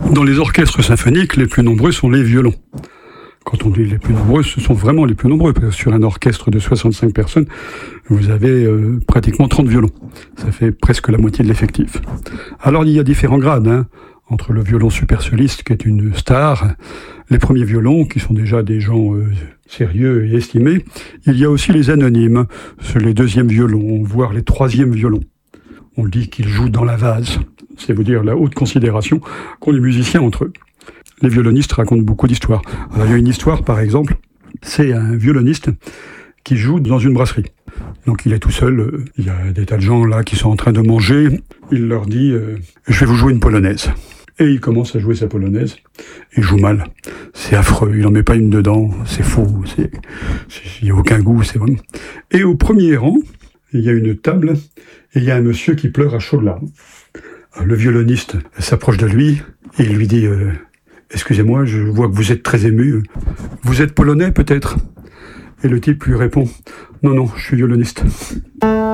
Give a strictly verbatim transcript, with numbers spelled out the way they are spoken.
Dans les orchestres symphoniques, les plus nombreux sont les violons. Quand on dit les plus nombreux, ce sont vraiment les plus nombreux, parce que sur un orchestre de soixante-cinq personnes, vous avez euh, pratiquement trente violons. Ça fait presque la moitié de l'effectif. Alors il y a différents grades, hein, entre le violon super soliste, qui est une star, les premiers violons, qui sont déjà des gens euh, sérieux et estimés. Il y a aussi les anonymes, c'est les deuxièmes violons, voire les troisièmes violons. On dit qu'ils jouent dans la vase. C'est vous dire la haute considération qu'ont les musiciens entre eux. Les violonistes racontent beaucoup d'histoires. Alors, il y a une histoire, par exemple, c'est un violoniste qui joue dans une brasserie. Donc il est tout seul, il y a des tas de gens là qui sont en train de manger. Il leur dit euh, « Je vais vous jouer une polonaise ». Et il commence à jouer sa polonaise. Il joue mal. C'est affreux, il n'en met pas une dedans, c'est faux, c'est, c'est, il n'y a aucun goût, c'est vraiment... Et au premier rang, il y a une table et il y a un monsieur qui pleure à chaudes larmes. Le violoniste s'approche de lui et il lui dit euh, « Excusez-moi, je vois que vous êtes très ému. Vous êtes polonais peut-être ?» Et le type lui répond « Non, non, je suis violoniste. »